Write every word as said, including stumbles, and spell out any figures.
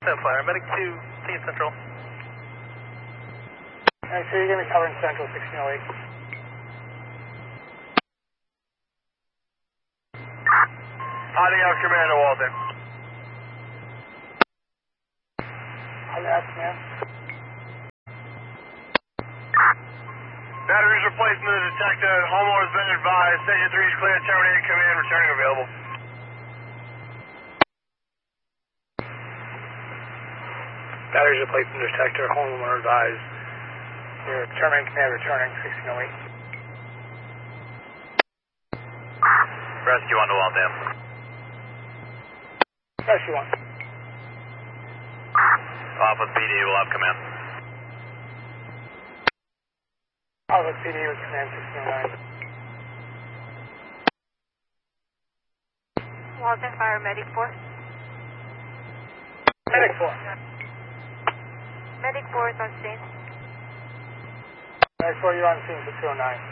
ten Flyer, Medic two, T Central. Alright, so you're going to be covering Central sixteen oh eight. Hiding out Commander Walden. How's that, man? Batteries replacement of the detector. Homeowner has been advised. Station three is clear. Terminating command. Returning available. Batteries replacement detector. Homeowner advised. You're terminating command. Returning sixteen oh eight. Rescue on the Walden. Rescue one. Alpha P D will have command. Alpha P D with command sixteen oh nine. Walden Fire, Medic four. Medic four. Medic four is on scene. Medic four, you're on scene for two oh nine.